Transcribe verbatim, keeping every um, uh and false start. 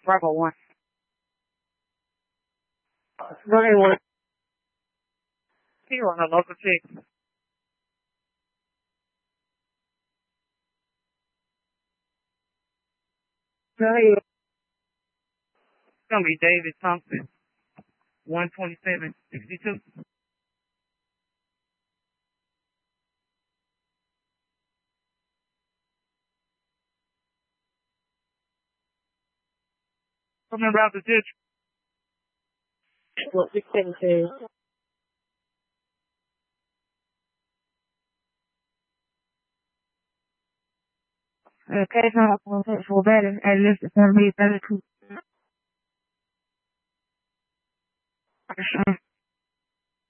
Bravo one. Running one. Zero on the local six. Running. It's gonna be David Thompson. one twenty-seven sixty-two. Coming around the ditch. What six seven two. Okay, it's not one six four better. At least it's gonna be thirty-two.